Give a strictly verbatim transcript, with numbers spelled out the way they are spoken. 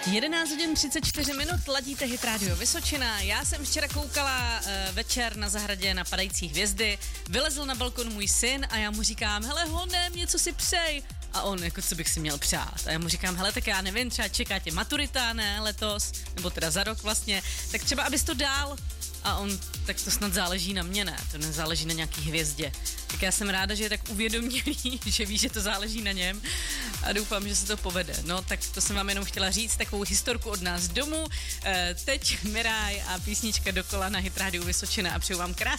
jedenáct hodin třicet čtyři minut, ladíte Hit Radio Vysočina. Já jsem včera koukala uh, večer na zahradě na padající hvězdy, vylezl na balkon můj syn a já mu říkám, hele honem, něco si přej. A on, jako co bych si měl přát. A já mu říkám, hele, tak já nevím, třeba čeká tě maturita, ne, letos, nebo teda za rok vlastně, tak třeba abys to dál. A on, tak to snad záleží na mě, ne, to nezáleží na nějaký hvězdě. Tak já jsem ráda, že je tak uvědomělý, že ví, že to záleží na něm a doufám, že se to povede. No, tak to jsem vám jenom chtěla říct, takovou historku od nás domů. E, teď Miraj a písnička dokola na Hit Radio Vysočina a přeju vám krásný